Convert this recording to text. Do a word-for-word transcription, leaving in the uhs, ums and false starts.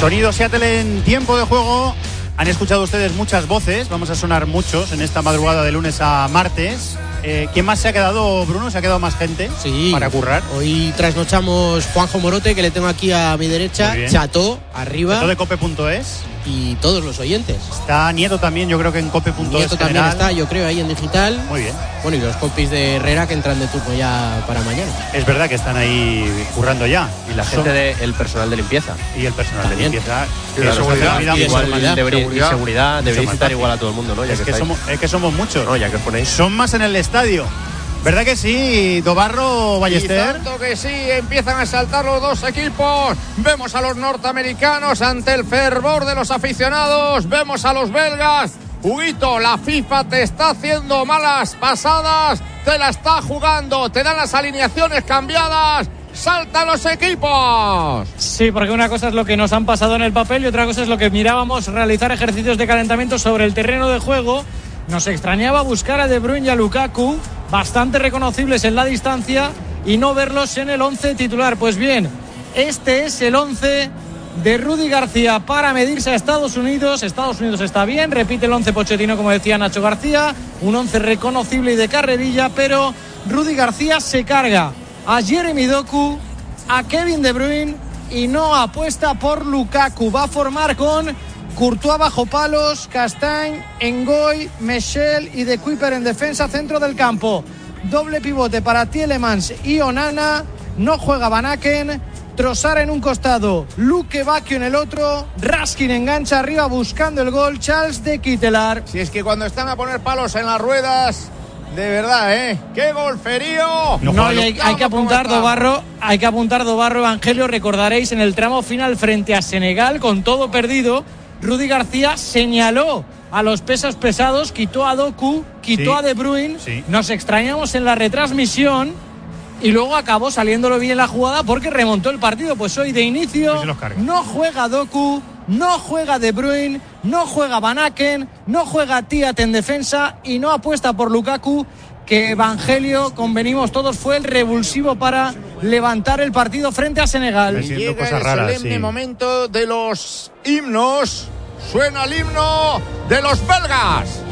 Sonido Seattle en tiempo de juego. Han escuchado ustedes muchas voces, vamos a sonar muchos en esta madrugada de lunes a martes. Eh, ¿Quién más se ha quedado, Bruno? ¿Se ha quedado más gente sí, para currar? Hoy trasnochamos Juanjo Morote, que le tengo aquí a mi derecha, Cható, arriba. Cható de cope punto es. Y todos los oyentes. Está Nieto también, yo creo que en cope punto es. Nieto también general. está, yo creo, ahí en digital. Muy bien. Bueno, y los compis de Herrera que entran de turno ya para mañana. Es verdad que están ahí currando ya. Y la gente del personal de limpieza. Y el personal también. de limpieza. Y la seguridad. Y, igual, seguridad, debería, seguridad. Y seguridad. Debería citar igual a todo el mundo, ¿no? Ya es, que que somos, es que somos muchos. No, ya que os ponéis. Son más en el estadio. ¿Verdad que sí, Dobarro, Ballester? Y tanto que sí, empiezan a saltar los dos equipos. Vemos a los norteamericanos ante el fervor de los aficionados. Vemos a los belgas. Huguito, la FIFA te está haciendo malas pasadas. Te la está jugando. Te dan las alineaciones cambiadas. ¡Saltan los equipos! Sí, porque una cosa es lo que nos han pasado en el papel y otra cosa es lo que mirábamos realizar ejercicios de calentamiento sobre el terreno de juego. Nos extrañaba buscar a De Bruyne y a Lukaku, bastante reconocibles en la distancia, y no verlos en el once titular. Pues bien, este es el once de Rudy García para medirse a Estados Unidos. Estados Unidos está bien, repite el once Pochettino, como decía Nacho García, un once reconocible y de carrerilla, pero Rudy García se carga a Jeremy Doku, a Kevin De Bruyne y no apuesta por Lukaku. Va a formar con Courtois bajo palos, Castagne, Ngoy, Michel y De Kuyper en defensa, centro del campo. Doble pivote para Tielemans y Onana. No juega Van Aken. Trossard en un costado, Luque Bacchio en el otro. Raskin engancha arriba buscando el gol. Charles de Kittelar. Si es que cuando están a poner palos en las ruedas, de verdad, ¿eh? ¡Qué golferío! No, no hay, hay que apuntar, Dobarro, hay que apuntar, Dobarro, Evangelio. Recordaréis en el tramo final frente a Senegal, con todo perdido, Rudy García señaló a los pesos pesados, quitó a Doku, quitó sí, a De Bruyne. Sí. Nos extrañamos en la retransmisión y luego acabó saliéndolo bien la jugada porque remontó el partido. Pues hoy de inicio pues no juega Doku, no juega De Bruyne, no juega Van Aken, no juega Tiat en defensa y no apuesta por Lukaku, que Evangelio, convenimos todos, fue el revulsivo para levantar el partido frente a Senegal. Y llega el raras, solemne sí. momento de los himnos. Suena el himno de los belgas.